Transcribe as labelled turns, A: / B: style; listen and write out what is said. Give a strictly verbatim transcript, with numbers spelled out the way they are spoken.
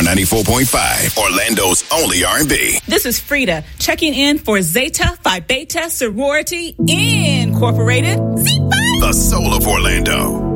A: Star ninety-four point five, Orlando's only R and B.
B: This is Frida checking in for Zeta Phi Beta Sorority Incorporated.
A: The soul of Orlando.